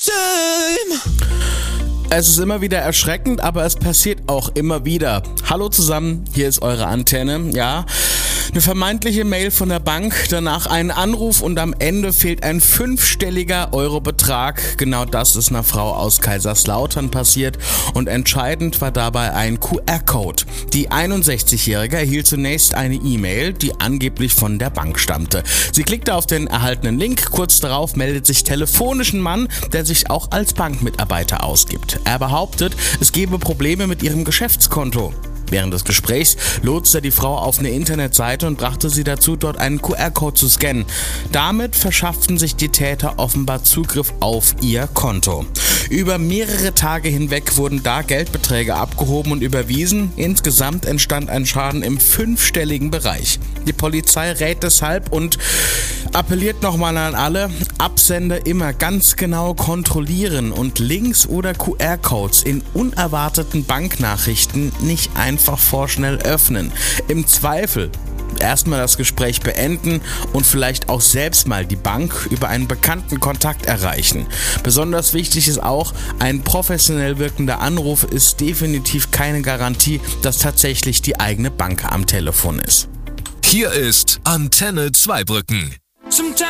Es ist immer wieder erschreckend, aber es passiert auch immer wieder. Hallo zusammen, hier ist eure Antenne. Ja, eine vermeintliche Mail von der Bank, danach ein Anruf und am Ende fehlt ein 5-stelliger Eurobetrag. Genau das ist einer Frau aus Kaiserslautern passiert und entscheidend war dabei ein QR-Code. Die 61-Jährige erhielt zunächst eine E-Mail, die angeblich von der Bank stammte. Sie klickte auf den erhaltenen Link, kurz darauf meldet sich telefonisch ein Mann, der sich auch als Bankmitarbeiter ausgibt. Er behauptet, es gebe Probleme mit ihrem Geschäftskonto. Während des Gesprächs lotste die Frau auf eine Internetseite und brachte sie dazu, dort einen QR-Code zu scannen. Damit verschafften sich die Täter offenbar Zugriff auf ihr Konto. Über mehrere Tage hinweg wurden da Geldbeträge abgehoben und überwiesen. Insgesamt entstand ein Schaden im 5-stelligen Bereich. Die Polizei rät deshalb und appelliert nochmal an alle, Absender immer ganz genau kontrollieren und Links oder QR-Codes in unerwarteten Banknachrichten nicht einfach vorschnell öffnen. Im Zweifel erstmal das Gespräch beenden und vielleicht auch selbst mal die Bank über einen bekannten Kontakt erreichen. Besonders wichtig ist auch, ein professionell wirkender Anruf ist definitiv keine Garantie, dass tatsächlich die eigene Bank am Telefon ist. Hier ist Antenne Zweibrücken.